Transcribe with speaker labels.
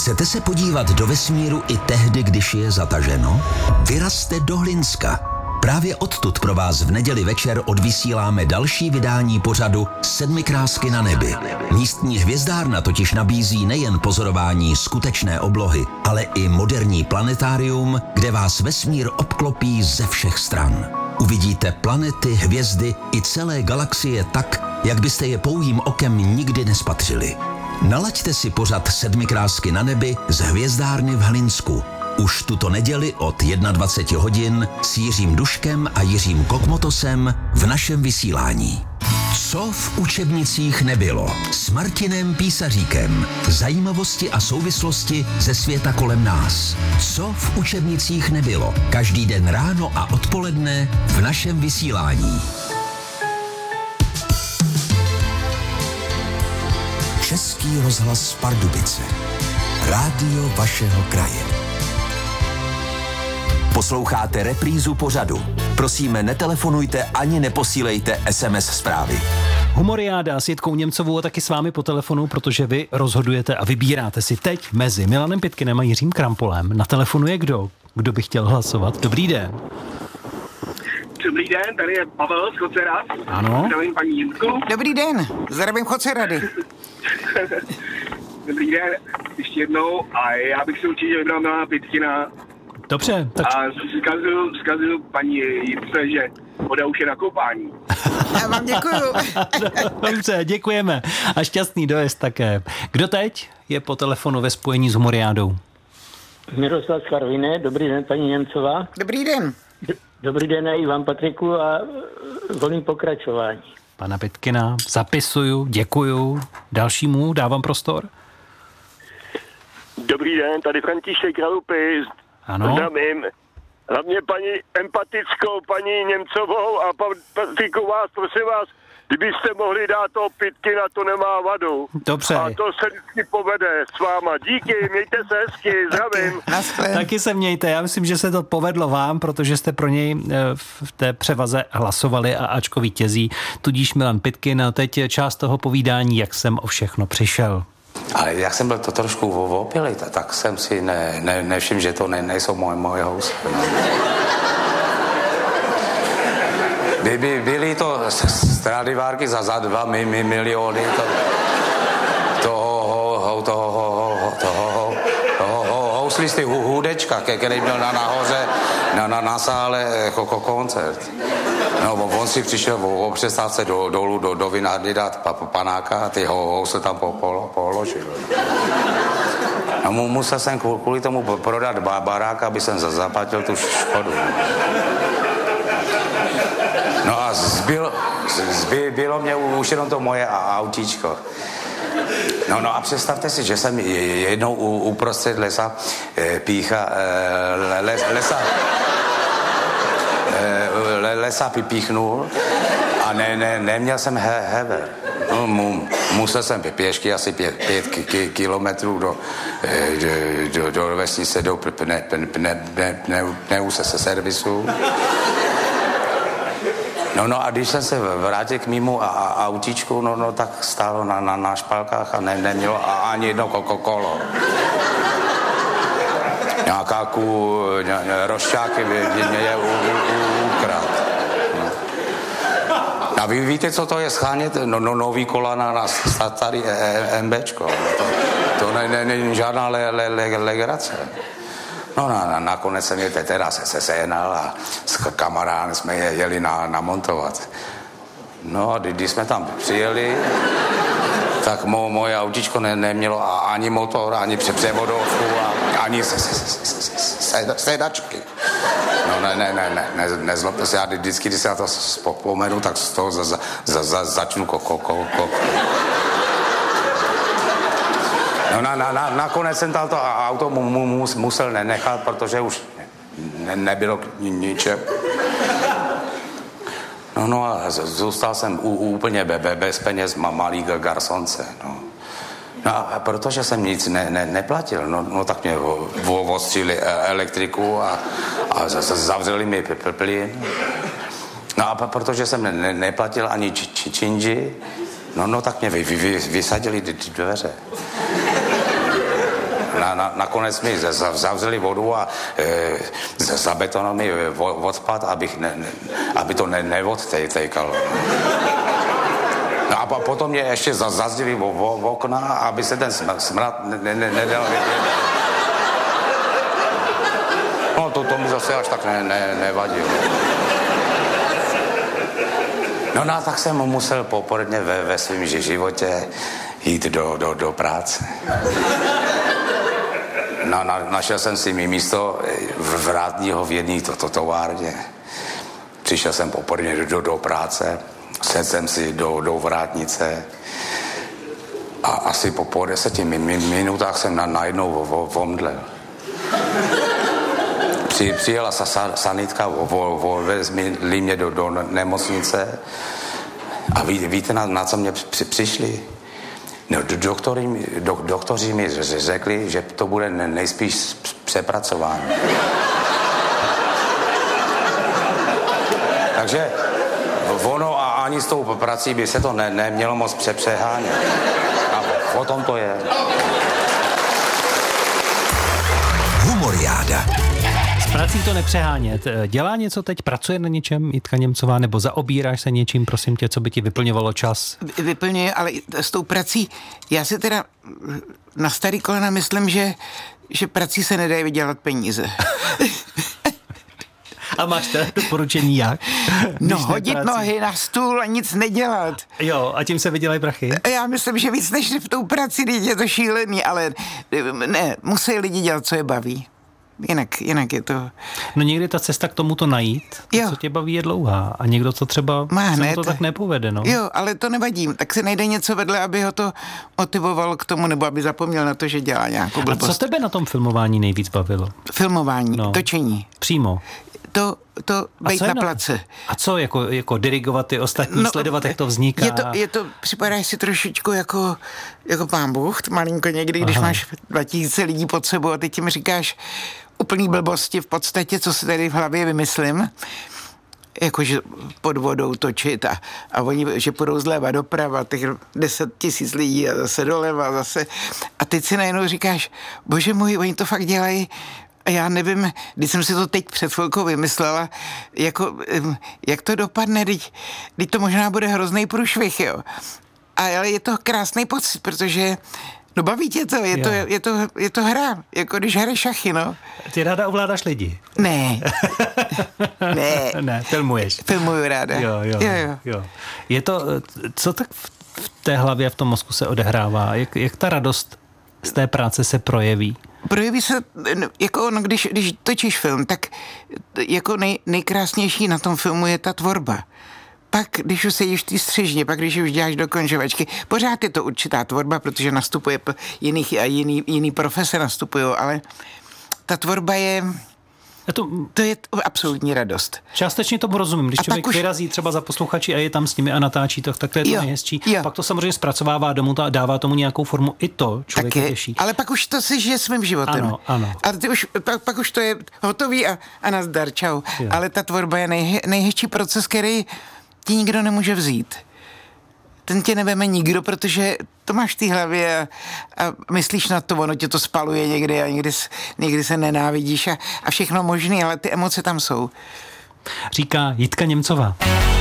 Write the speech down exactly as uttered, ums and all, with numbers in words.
Speaker 1: Chcete se podívat do vesmíru i tehdy, když je zataženo? Vyrazte do Hlinska. Právě odtud pro vás v neděli večer odvysíláme další vydání pořadu Sedmi krásky na nebi. Místní hvězdárna totiž nabízí nejen pozorování skutečné oblohy, ale i moderní planetárium, kde vás vesmír obklopí ze všech stran. Uvidíte planety, hvězdy i celé galaxie tak, jak byste je pouhým okem nikdy nespatřili. Nalaďte si pořad Sedmi krásky na nebi z hvězdárny v Hlinsku. Už tuto neděli od dvacet jedna hodin s Jiřím Duškem a Jiřím Kokmotosem v našem vysílání. Co v učebnicích nebylo? S Martinem Písaříkem. Zajímavosti a souvislosti ze světa kolem nás. Co v učebnicích nebylo? Každý den ráno a odpoledne v našem vysílání. Český rozhlas Pardubice. Rádio vašeho kraje. Posloucháte reprízu pořadu. Prosíme, netelefonujte ani neposílejte es em es zprávy.
Speaker 2: Humoriáda s Jitkou Němcovou a taky s vámi po telefonu, protože vy rozhodujete a vybíráte si teď mezi Milanem Pitkinem a Jiřím Krampolem. Na telefonu je kdo? Kdo by chtěl hlasovat? Dobrý den.
Speaker 3: Dobrý den, tady je Pavel z Chocerad.
Speaker 2: Ano.
Speaker 3: Zdravím paní Jitku.
Speaker 4: Dobrý den, zdravím Chocerady.
Speaker 3: Dobrý den, ještě jednou a já bych si určitě vybral Milana Pitkina.
Speaker 2: Dobře, tak...
Speaker 3: A vzkazuju, vzkazuju paní Jitce, že voda už je na koupání.
Speaker 4: Já vám děkuju.
Speaker 2: Dobře, děkujeme. A šťastný dojezd také. Kdo teď je po telefonu ve spojení s Humoriádou?
Speaker 5: Miroslav z Karviné, dobrý den, paní Němcová.
Speaker 4: Dobrý den.
Speaker 5: Dobrý den i vám, Patriku, a volím pokračování.
Speaker 2: Pana Pitkina zapisuju, děkuju. Dalšímu dávám prostor.
Speaker 6: Dobrý den, tady František Kralupy.
Speaker 2: Ano.
Speaker 6: Zdravím. Hlavně paní empatickou, paní Němcovou a Patriku vás, prosím vás, kdybyste mohli dát toho Pitkina, to nemá vadu.
Speaker 2: Dobře.
Speaker 6: A to se vždycky povede s váma. Díky, mějte se hezky, zdravím.
Speaker 2: Taky se mějte, já myslím, že se to povedlo vám, protože jste pro něj v té převaze hlasovali a ačko vítězí, tudíž Milan Pitkin. A teď je část toho povídání, jak jsem o všechno přišel.
Speaker 7: Ale jak jsem byl to trošku opilý, tak jsem si ne, ne, nevšiml, že to ne, nejsou moje, moje housy. No. By, by, byly to Stradivárky za, za dva mi, mi, miliony to, toho, toho, toho, toho, toho houslisty hudečka, který byl na nahoře na, na, na sále jako koncert. No, on si přišel o přestávce do, dolů do, do vinárny dát pa, panáka a ty ho, housle tam po, po, položil. No, musel jsem kvůli tomu prodat barák, aby jsem zaplatil tu škodu. No a zbyl, zbyl, bylo mě už jenom to moje autíčko. No, no a představte si, že jsem jednou uprostřed lesa pícha, les, lesa, lesa píchnul a ne, ne, neměl jsem he, hever. No, mu, musel jsem pěšky asi pět, pět ki, ki, kilometrů do, do, do, do vesnice, do pne, pne, pne, pne, pne, pne, se servisu. No, no a když jsem se vrátil k mému a, a autíčku, no, no tak stálo na, na, na špalkách a ne, nemělo a, ani jedno kolo. Nějaká ku, ně, rošťáky mě, mě je ukrát. No. A vy víte, co to je schánět no, no, nový kola na, na starý MBčko. To, to není ne, ne, žádná le, le, le, legrace. No na, na, nakonec jsem je teda se, se sehnal a s kamarádem jsme je jeli na, namontovat. No a když jsme tam přijeli, tak mo, moje autíčko ne, nemělo ani motor, ani převodovku, ani se, se, se, se, se, sedačky. No ne, ne, ne, ne, ne nezlobte se, já vždycky, když se na to vzpomenu, tak z toho za, za, za, za, začnu koko, koko, koko. No na, na, na, nakonec jsem to auto mu, mu, musel nenechat, protože už ne, nebylo k ničem. No, no a zůstal jsem u, úplně be, be, bez peněz malý garsonce. No. No a protože jsem nic ne, ne, neplatil, no, no tak mě ostříli elektriku a, a zavřeli mi plyn. No a protože jsem ne, neplatil ani či, či, činži, no, no tak mě vy, vy, vysadili dveře. na, na, nakonec mi zavřeli vodu a e, zabetonovali mi odpad, abych ne, ne, aby to ne, neodtejkalo. No a potom mě ještě zazdili v okna, aby se ten smrad ne, ne, nedal vidět. No to, to mi zase až tak ne, ne, nevadilo. No, no tak jsem musel poporodně ve, ve svém životě jít do, do, do práce. Na, na, našel jsem si mi místo vrátního v jedné to, to, továrně. Přišel jsem poporodně do, do práce, sedl jsem si do, do vrátnice a asi po půl deseti min, minutách jsem na, najednou omdlel. Při, přijela sa, sa, sanitka, vezli mě do, do nemocnice a ví, víte, na, na co mě při, přišli? No, doktory, do, doktoři mi řekli, že to bude nejspíš přepracování. Takže ono a ani s tou prací by se to ne, nemělo moc přepřehánět. A o tom to je.
Speaker 1: Humoriáda.
Speaker 2: S prací to nepřehánět. Dělá něco teď? Pracuje na něčem Jitka Němcová? Nebo zaobíráš se něčím, prosím tě, co by ti vyplňovalo čas?
Speaker 4: Vyplňuje, ale s tou prací, já si teda na starý kolena myslím, že, že prací se nedají vydělat peníze.
Speaker 2: A máš teda doporučení jak?
Speaker 4: No hodit prací. Nohy na stůl a nic nedělat.
Speaker 2: Jo, a tím se vydělají prachy?
Speaker 4: Já myslím, že víc než v tou prací je to šílený, ale ne, musí lidi dělat, co je baví. Jinak, jinak je to...
Speaker 2: No někdy ta cesta k tomuto najít, to, co tě baví, je dlouhá. A někdo to třeba
Speaker 4: Má
Speaker 2: se mu
Speaker 4: hned.
Speaker 2: to tak nepovede, no.
Speaker 4: Jo, ale to nevadí. Tak se najde něco vedle, aby ho to motivovalo k tomu, nebo aby zapomněl na to, že dělá nějakou blbost.
Speaker 2: A co tebe na tom filmování nejvíc bavilo?
Speaker 4: Filmování,
Speaker 2: no.
Speaker 4: Točení.
Speaker 2: Přímo.
Speaker 4: To, to bejt na place.
Speaker 2: A co, jako, jako dirigovat ty ostatní,
Speaker 4: no,
Speaker 2: sledovat, jak to vzniká?
Speaker 4: Je to, je to připadáš si trošičku jako, jako Pán Bůh, malinko někdy, když Aha. máš dva tisíce lidí pod sebou a teď jim říkáš úplný blbosti v podstatě, co si tady v hlavě vymyslím, jakože pod vodou točit a, a oni, že půjdou zleva doprava, těch deset tisíc lidí a zase doleva, zase. A teď si najednou říkáš, bože můj, oni to fakt dělají. A já nevím, když jsem si to teď před chvilkou vymyslela, jako, jak to dopadne, teď, teď to možná bude hrozný průšvih, jo. Ale je to krásný pocit, protože no baví tě to, je, to, je, to, je to hra, jako když hraješ šachy, no.
Speaker 2: Ty ráda ovládáš lidi?
Speaker 4: Ne. ne.
Speaker 2: Ne, filmuješ.
Speaker 4: Filmuju ráda.
Speaker 2: Jo, jo,
Speaker 4: jo, jo.
Speaker 2: jo. Je to, co tak v, v té hlavě, v tom mozku se odehrává? Jak, jak ta radost z té práce se projeví?
Speaker 4: Projeví se, jako ono, když, když točíš film, tak jako nej, nejkrásnější na tom filmu je ta tvorba. Pak, když už sedíš v té střižně, pak, když už děláš dokončovačky, pořád je to určitá tvorba, protože nastupuje jiných a jiný, jiný profese nastupují, ale ta tvorba je... To, to je absolutní radost.
Speaker 2: Částečně tomu rozumím. Když a člověk už... vyrazí třeba za posluchači a je tam s nimi a natáčí to, tak to je to jo, nejhezčí. Jo. Pak to samozřejmě zpracovává domů a dává tomu nějakou formu. I to člověk těší.
Speaker 4: Ale pak už to si žije svým životem.
Speaker 2: Ano, ano.
Speaker 4: A ty už, pak, pak už to je hotový a, a nazdar, čau. Jo. Ale ta tvorba je nej, nejhezčí proces, který ti nikdo nemůže vzít. Ten tě neveme nikdo, protože to máš v té hlavě a, a myslíš na to, ono tě to spaluje někdy a někdy, někdy se nenávidíš a, a všechno možné, ale ty emoce tam jsou.
Speaker 2: Říká Jitka Němcová.